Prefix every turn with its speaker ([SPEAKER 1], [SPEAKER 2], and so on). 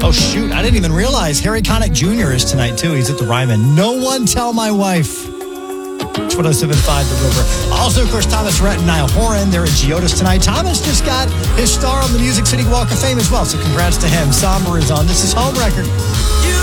[SPEAKER 1] Oh, shoot. I didn't even realize Harry Connick Jr. is tonight, too. He's at the Ryman. No One Tell My Wife. It's 107.5 The River. Also, of course, Thomas Rhett and Niall Horan. They're at Gioda's tonight. Thomas just got his star on the Music City Walk of Fame as well, so congrats to him. Somber is on. This is Home Record.